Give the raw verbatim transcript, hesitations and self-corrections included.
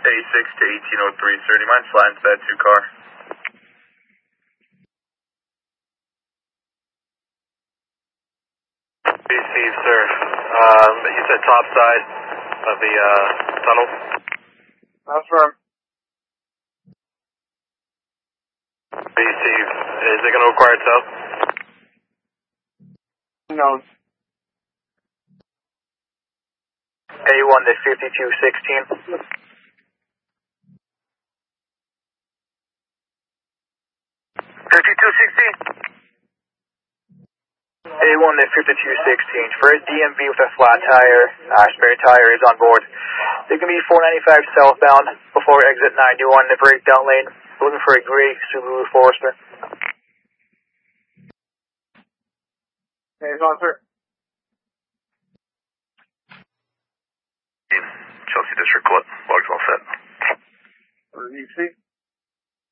eighty-six to eighteen oh three, sir. Do you mind sliding to that two car? Receive, sir. Um, you said top side of the uh, tunnel? Confirm. Receive. Is it going to require tow? No. A one to fifty-two sixteen. fifty-two sixteen. A one to fifty-two sixteen. For a D M V with a flat tire, uh, spare tire is on board. They can be four ninety-five southbound before exit ninety-one in the breakdown lane. Looking for a gray Subaru Forester. Hey, it's on, sir. Chelsea District Court. Logs all set. Or you see?